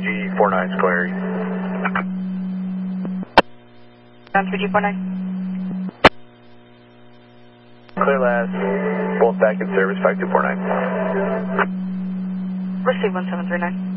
3G49 clear. Ground 3G49. Clear last, both back in service 5249. Receive 1739.